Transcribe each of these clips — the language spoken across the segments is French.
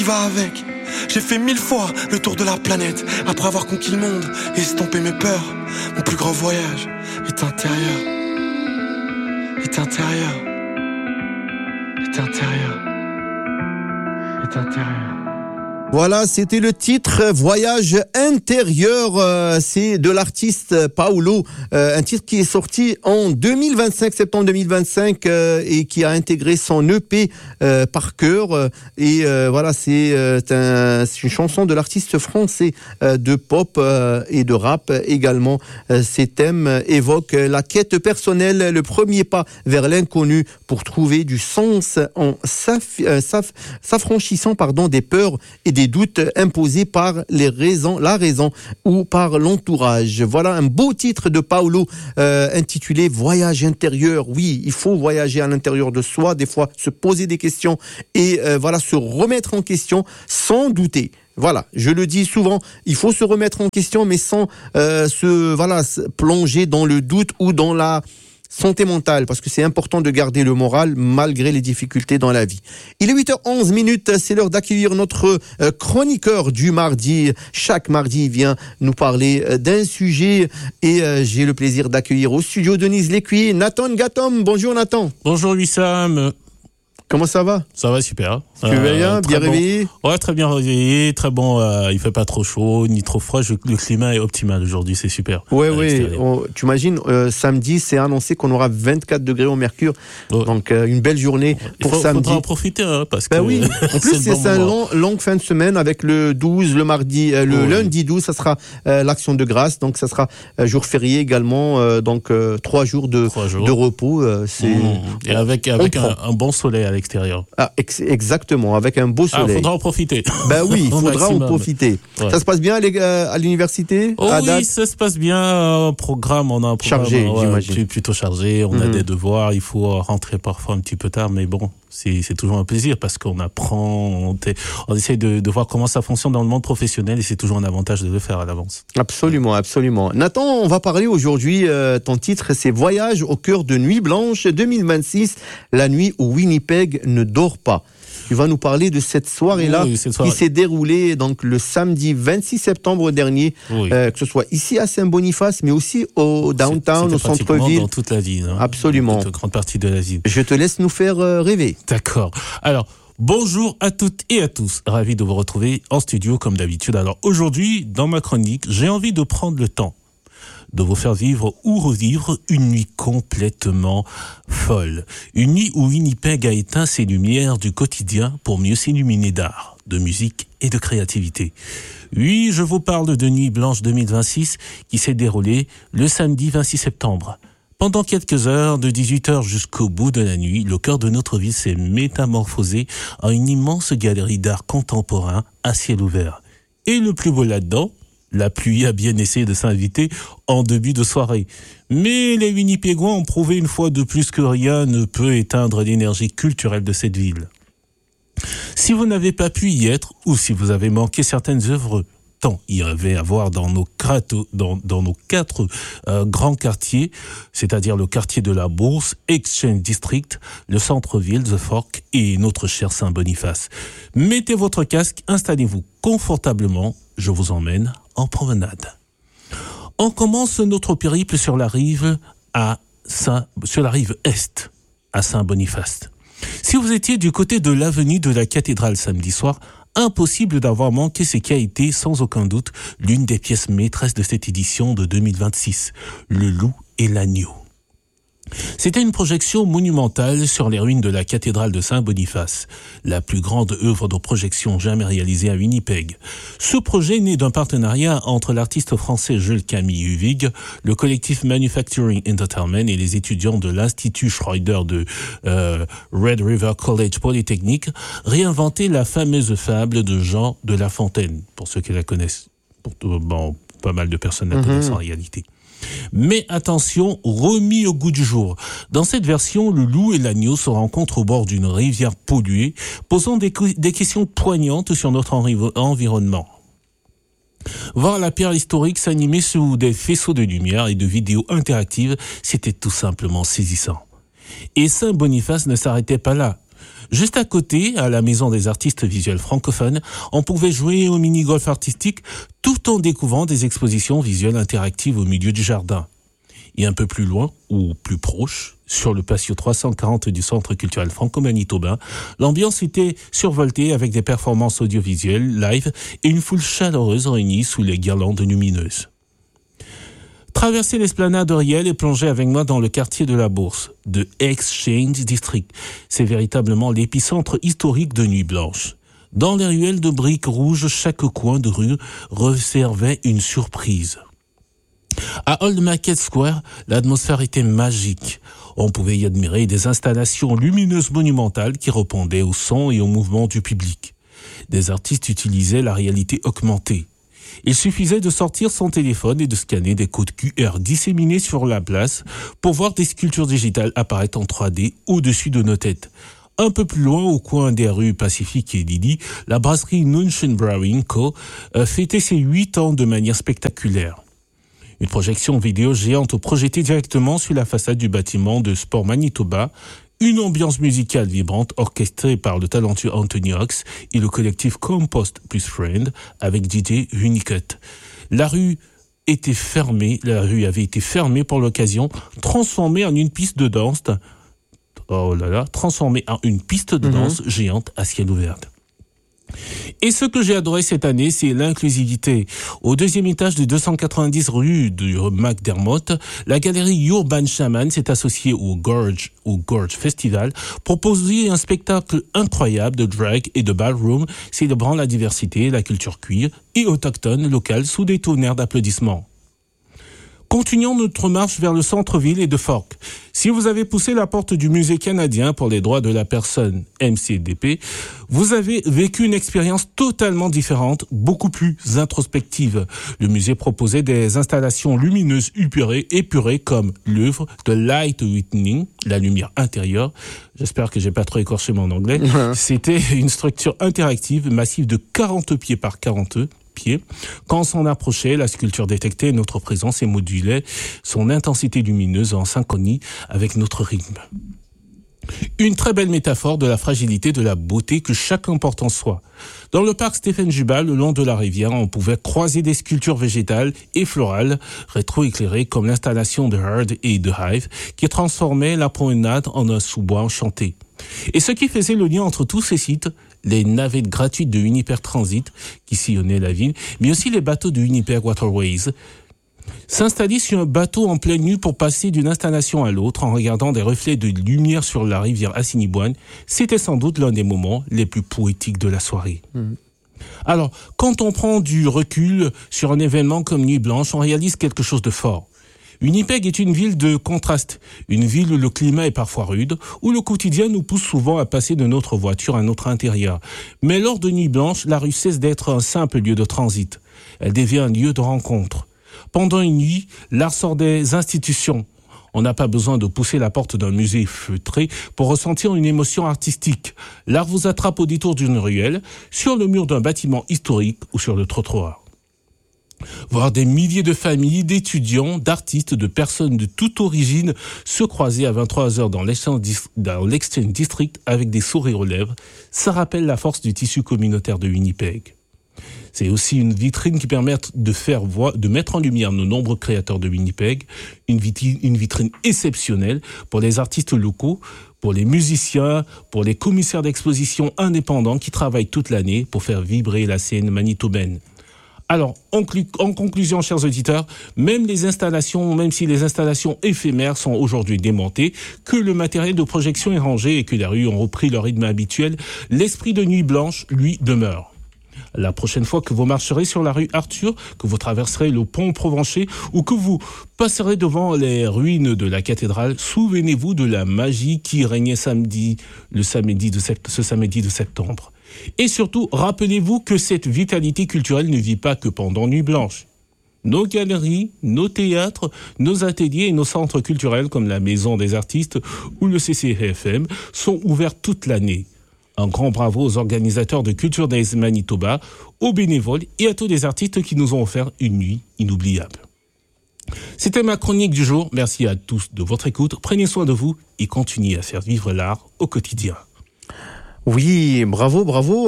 qui va avec. J'ai fait 1000 fois le tour de la planète. Après avoir conquis le monde et estompé mes peurs, mon plus grand voyage est intérieur. Est intérieur. Est intérieur. Est intérieur. Voilà, c'était le titre Voyage intérieur, c'est de l'artiste Paolo, un titre qui est sorti en 2025, septembre 2025, et qui a intégré son EP par cœur. Et voilà, c'est une chanson de l'artiste français de pop et de rap également. Ces thèmes évoquent la quête personnelle, le premier pas vers l'inconnu pour trouver du sens en s'affranchissant des peurs et des doutes imposés par la raison ou par l'entourage. Voilà un beau titre de Paolo intitulé Voyage intérieur. Oui, il faut voyager à l'intérieur de soi, des fois se poser des questions et se remettre en question sans douter. Voilà, je le dis souvent, il faut se remettre en question mais sans se plonger dans le doute ou dans la santé mentale, parce que c'est important de garder le moral malgré les difficultés dans la vie. Il est 8h11, c'est l'heure d'accueillir notre chroniqueur du mardi. Chaque mardi, il vient nous parler d'un sujet et j'ai le plaisir d'accueillir au studio Denise Lécuyer, Nathan Gatom. Bonjour Nathan. Bonjour Wissam. Comment ça va? Ça va super. Tu vas bien réveillé? Ouais, très bien réveillé, très bon. Il fait pas trop chaud ni trop froid. Le climat est optimal aujourd'hui, c'est super. Ouais. Tu imagines, samedi, c'est annoncé qu'on aura 24 degrés au mercure. Ouais. Donc une belle journée pour samedi. Il faudra en profiter parce que. Oui. En plus, c'est une longue fin de semaine avec le 12, le mardi, lundi 12, ça sera l'Action de grâce. Donc ça sera jour férié également. Donc 3 jours de repos. Et avec un bon soleil à l'extérieur. Ah, exactement, avec un beau soleil. Il faudra en profiter. Oui, il faudra en profiter. Ouais. Ça se passe bien à l'université? Oui, ça se passe bien. Programme, on a un programme chargé, j'imagine. Plutôt chargé. On a des devoirs. Il faut rentrer parfois un petit peu tard, mais bon, c'est toujours un plaisir parce qu'on apprend, on essaie de voir comment ça fonctionne dans le monde professionnel et c'est toujours un avantage de le faire à l'avance. Absolument. Nathan, on va parler aujourd'hui, ton titre, c'est Voyage au cœur de Nuit Blanche 2026, la nuit où Winnipeg ne dort pas. Tu vas nous parler de cette soirée-là qui s'est déroulée donc le samedi 26 septembre dernier, que ce soit ici à Saint-Boniface, mais aussi au downtown, au centre-ville. Dans toute la ville. Absolument. Dans une grande partie de la ville. Je te laisse nous faire rêver. D'accord. Alors, bonjour à toutes et à tous. Ravi de vous retrouver en studio comme d'habitude. Alors aujourd'hui, dans ma chronique, j'ai envie de prendre le temps de vous faire vivre ou revivre une nuit complètement folle. Une nuit où Winnipeg a éteint ses lumières du quotidien pour mieux s'illuminer d'art, de musique et de créativité. Oui, je vous parle de Nuit Blanche 2026 qui s'est déroulée le samedi 26 septembre. Pendant quelques heures, de 18h jusqu'au bout de la nuit, le cœur de notre ville s'est métamorphosé en une immense galerie d'art contemporain à ciel ouvert. Et le plus beau là-dedans, la pluie a bien essayé de s'inviter en début de soirée. Mais les Winnipégois ont prouvé une fois de plus que rien ne peut éteindre l'énergie culturelle de cette ville. Si vous n'avez pas pu y être, ou si vous avez manqué certaines œuvres, tant il y avait à voir dans nos quatre grands quartiers, c'est-à-dire le quartier de la Bourse, Exchange District, le centre-ville, The Fork et notre cher Saint-Boniface. Mettez votre casque, installez-vous confortablement, je vous emmène en promenade. On commence notre périple sur la rive est, à Saint-Boniface. Si vous étiez du côté de l'avenue de la cathédrale samedi soir, impossible d'avoir manqué ce qui a été, sans aucun doute, l'une des pièces maîtresses de cette édition de 2026, Le Loup et l'Agneau. C'était une projection monumentale sur les ruines de la cathédrale de Saint-Boniface, la plus grande œuvre de projection jamais réalisée à Winnipeg. Ce projet naît d'un partenariat entre l'artiste français Jules-Camille Huvig, le collectif Manufacturing Entertainment et les étudiants de l'Institut Schroeder de Red River College Polytechnique, réinventer la fameuse fable de Jean de La Fontaine, pour ceux qui la connaissent. Pas mal de personnes la connaissent en réalité. Mais attention, remis au goût du jour. Dans cette version, le loup et l'agneau se rencontrent au bord d'une rivière polluée, posant des questions poignantes sur notre environnement. Voir la pierre historique s'animer sous des faisceaux de lumière et de vidéos interactives, c'était tout simplement saisissant. Et Saint-Boniface ne s'arrêtait pas là. Juste à côté, à la Maison des artistes visuels francophones, on pouvait jouer au mini-golf artistique tout en découvrant des expositions visuelles interactives au milieu du jardin. Et un peu plus loin, ou plus proche, sur le patio 340 du Centre culturel franco-manitobain, l'ambiance était survoltée avec des performances audiovisuelles, live et une foule chaleureuse réunie sous les guirlandes lumineuses. Traverser l'esplanade Riel et plonger avec moi dans le quartier de la Bourse, de Exchange District. C'est véritablement l'épicentre historique de Nuit Blanche. Dans les ruelles de briques rouges, chaque coin de rue réservait une surprise. À Old Market Square, l'atmosphère était magique. On pouvait y admirer des installations lumineuses monumentales qui répondaient au son et au mouvement du public. Des artistes utilisaient la réalité augmentée. Il suffisait de sortir son téléphone et de scanner des codes QR disséminés sur la place pour voir des sculptures digitales apparaître en 3D au-dessus de nos têtes. Un peu plus loin, au coin des rues Pacifique et Lily, la brasserie Nunchen Brewing Co. fêtait ses 8 ans de manière spectaculaire. Une projection vidéo géante projetée directement sur la façade du bâtiment de Sport Manitoba, une ambiance musicale vibrante orchestrée par le talentueux Anthony Hawks et le collectif Compost plus Friend avec DJ Unicut. La rue avait été fermée pour l'occasion, transformée en une piste de danse. Géante à ciel ouvert. Et ce que j'ai adoré cette année, c'est l'inclusivité. Au 2e étage de 290 rue du McDermott, la galerie Urban Shaman s'est associée au Gorge Festival pour proposer un spectacle incroyable de drag et de ballroom célébrant la diversité, la culture queer et autochtone locale sous des tonnerres d'applaudissements. Continuons notre marche vers le centre-ville et de Forks. Si vous avez poussé la porte du Musée canadien pour les droits de la personne, MCDP, vous avez vécu une expérience totalement différente, beaucoup plus introspective. Le musée proposait des installations lumineuses épurées comme l'œuvre de Light Whitening, la lumière intérieure. J'espère que j'ai pas trop écorché mon anglais. C'était une structure interactive massive de 40 pieds par 40 pieds. Quand on s'en approchait, la sculpture détectait notre présence et modulait son intensité lumineuse en synchronie avec notre rythme. Une très belle métaphore de la fragilité de la beauté que chacun porte en soi. Dans le parc Stéphane Juba, le long de la rivière, on pouvait croiser des sculptures végétales et florales rétro-éclairées comme l'installation de Heard et de Hive qui transformait la promenade en un sous-bois enchanté. Et ce qui faisait le lien entre tous ces sites, les navettes gratuites de Uniper Transit qui sillonnaient la ville, mais aussi les bateaux de Uniper Waterways. S'installer sur un bateau en pleine nuit pour passer d'une installation à l'autre en regardant des reflets de lumière sur la rivière Assiniboine, c'était sans doute l'un des moments les plus poétiques de la soirée. Alors, quand on prend du recul sur un événement comme Nuit Blanche, on réalise quelque chose de fort. Winnipeg est une ville de contraste, une ville où le climat est parfois rude, où le quotidien nous pousse souvent à passer de notre voiture à notre intérieur. Mais lors de Nuit Blanche, la rue cesse d'être un simple lieu de transit. Elle devient un lieu de rencontre. Pendant une nuit, l'art sort des institutions. On n'a pas besoin de pousser la porte d'un musée feutré pour ressentir une émotion artistique. L'art vous attrape au détour d'une ruelle, sur le mur d'un bâtiment historique ou sur le trottoir. Voir des milliers de familles, d'étudiants, d'artistes, de personnes de toute origine se croiser à 23h dans l'Exchange District avec des sourires aux lèvres, ça rappelle la force du tissu communautaire de Winnipeg. C'est aussi une vitrine qui permet de mettre en lumière nos nombreux créateurs de Winnipeg, une vitrine exceptionnelle pour les artistes locaux, pour les musiciens, pour les commissaires d'exposition indépendants qui travaillent toute l'année pour faire vibrer la scène manitobaine. Alors, en conclusion, chers auditeurs, même si les installations éphémères sont aujourd'hui démontées, que le matériel de projection est rangé et que les rues ont repris leur rythme habituel, l'esprit de Nuit Blanche, lui, demeure. La prochaine fois que vous marcherez sur la rue Arthur, que vous traverserez le pont Provencher ou que vous passerez devant les ruines de la cathédrale, souvenez-vous de la magie qui régnait ce samedi de septembre. Et surtout, rappelez-vous que cette vitalité culturelle ne vit pas que pendant Nuit Blanche. Nos galeries, nos théâtres, nos ateliers et nos centres culturels comme la Maison des artistes ou le CCFM sont ouverts toute l'année. Un grand bravo aux organisateurs de Culture Days Manitoba, aux bénévoles et à tous les artistes qui nous ont offert une nuit inoubliable. C'était ma chronique du jour. Merci à tous de votre écoute. Prenez soin de vous et continuez à faire vivre l'art au quotidien. Oui, bravo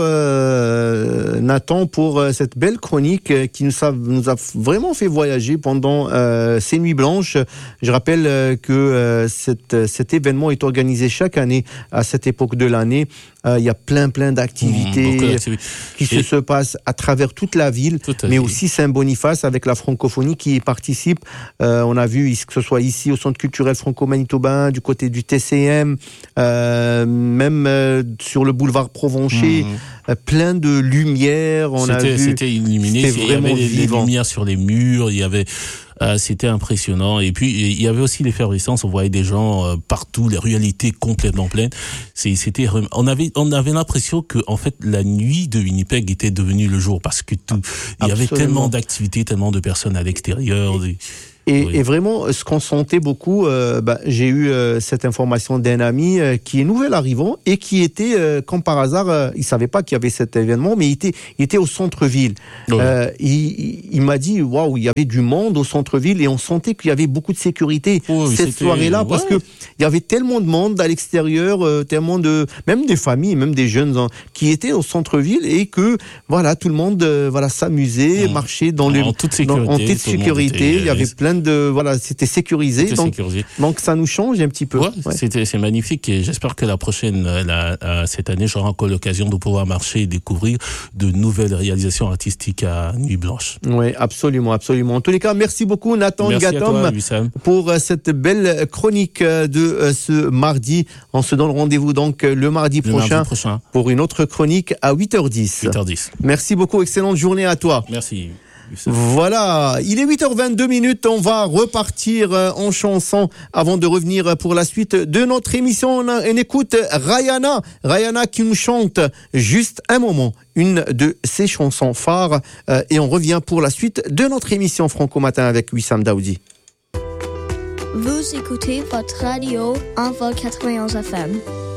Nathan pour cette belle chronique qui nous a vraiment fait voyager pendant ces nuits blanches. Je rappelle que cet événement est organisé chaque année à cette époque de l'année. Il y a plein d'activités qui se passent à travers toute la ville, mais aussi Saint-Boniface avec la francophonie qui y participe. On a vu que ce soit ici au Centre culturel franco-manitobain, du côté du TCM, même sur le boulevard Provencher, plein de lumière. C'était illuminé, il y avait des lumières sur les murs, il y avait... c'était impressionnant. Et puis, il y avait aussi l'effervescence. On voyait des gens partout, les rues étaient complètement pleines. On avait l'impression que, en fait, la nuit de Winnipeg était devenue le jour parce que il y avait tellement d'activités, tellement de personnes à l'extérieur. Et vraiment, ce qu'on sentait beaucoup, j'ai eu cette information d'un ami qui est nouvel arrivant et qui était, comme par hasard, il savait pas qu'il y avait cet événement, mais il était au centre-ville. Ouais. Il m'a dit, waouh, il y avait du monde au centre-ville et on sentait qu'il y avait beaucoup de sécurité cette soirée-là parce que il y avait tellement de monde à l'extérieur, tellement même des familles, même des jeunes qui étaient au centre-ville et que voilà, tout le monde s'amusait, marchait en toute sécurité. Il y avait plein c'était sécurisé. Donc ça nous change un petit peu. C'est magnifique et j'espère que la prochaine, cette année, j'aurai encore l'occasion de pouvoir marcher et découvrir de nouvelles réalisations artistiques à Nuit Blanche. Oui, absolument. En tous les cas, merci beaucoup Nathan Gatom pour cette belle chronique de ce mardi. On se donne rendez-vous donc le mardi prochain pour une autre chronique à 8h10. Merci beaucoup, excellente journée à toi. Merci. Voilà, il est 8h22, on va repartir en chanson avant de revenir pour la suite de notre émission. On écoute Rihanna qui nous chante Juste un moment, une de ses chansons phares, et on revient pour la suite de notre émission Franco Matin avec Wissam Daoudi. Vous écoutez votre radio Envol 91 FM.